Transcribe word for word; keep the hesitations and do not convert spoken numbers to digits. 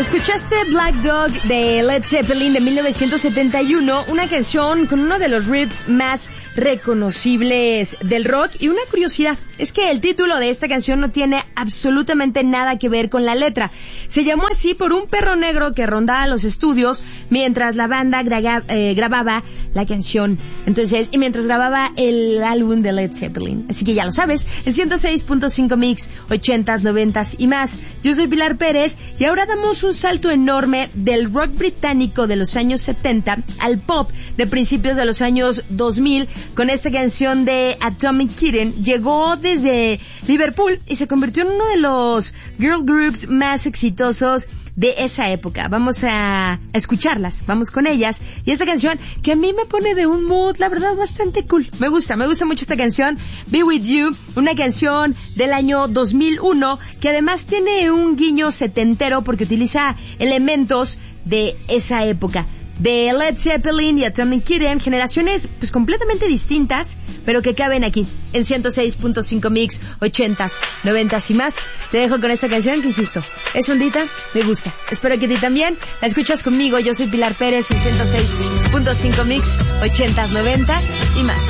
Escuchaste Black Dog de Led Zeppelin de mil novecientos setenta y uno, una canción con uno de los riffs más reconocibles del rock. Y una curiosidad es que el título de esta canción no tiene absolutamente nada que ver con la letra. Se llamó así por un perro negro que rondaba los estudios mientras la banda gra- eh, grababa la canción. Entonces, y mientras grababa el álbum de Led Zeppelin. Así que ya lo sabes, en ciento seis punto cinco Mix, ochentas, noventas y más. Yo soy Pilar Pérez y ahora damos un salto enorme del rock británico de los años setenta al pop de principios de los años dos mil con esta canción de Atomic Kitten. Llegó desde Liverpool y se convirtió en uno de los girl groups más exitosos de esa época. Vamos a escucharlas, vamos con ellas. Y esta canción que a mí me pone de un mood, la verdad, bastante cool. Me gusta, me gusta mucho esta canción, Be With You, una canción del año dos mil uno que además tiene un guiño setentero porque utiliza elementos de esa época. De Led Zeppelin y Atomic Kitten, generaciones pues completamente distintas, pero que caben aquí, en ciento seis punto cinco Mix, ochentas, noventas y más. Te dejo con esta canción que, insisto, es ondita, me gusta. Espero que a ti también. La escuchas conmigo, yo soy Pilar Pérez en ciento seis punto cinco Mix, ochentas, noventas y más.